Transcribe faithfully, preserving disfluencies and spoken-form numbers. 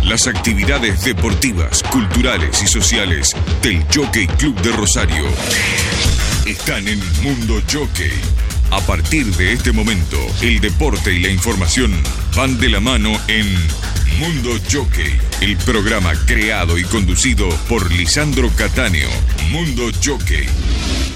las actividades deportivas, culturales y sociales del Jockey Club de Rosario están en Mundo Jockey. A partir de este momento, el deporte y la información van de la mano en Mundo Jockey, el programa creado y conducido por Lisandro Cattaneo. Mundo Jockey.